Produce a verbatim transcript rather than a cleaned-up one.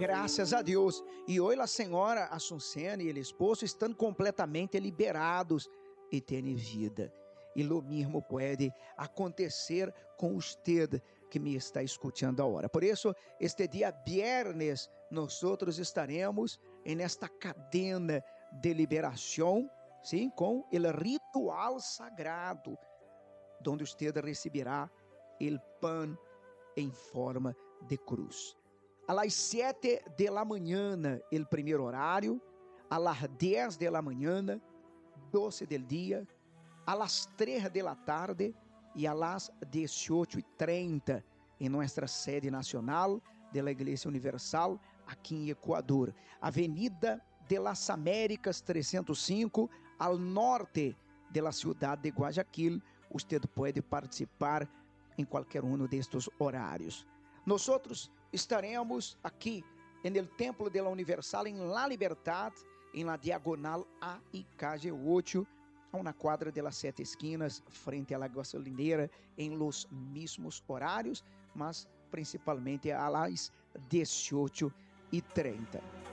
Graças a Deus. E hoje a senhora Assuncena e o esposo estão completamente liberados e têm vida. E lo mesmo pode acontecer com você que me está escutando agora. Por isso, este dia viernes, nós estaremos nesta cadena de liberação, sim, com o ritual sagrado, onde você receberá o pão em forma de cruz. A las sete de la manhã, o primeiro horário, a las dez de la manhã, doce del dia, a las três de la tarde e a las dezoito e trinta em nossa sede nacional de la Igreja Universal aqui em Equador, Avenida de las Américas trezentos e cinco, ao norte de la cidade de Guayaquil. Você pode participar em qualquer um destes horários. Nós estaremos aqui no Templo de la Universal em La Libertad, em la diagonal A e calle oito, a uma quadra de las sete esquinas, frente à la gasolinera, em los mismos horários, mas principalmente a las dezoito e trinta.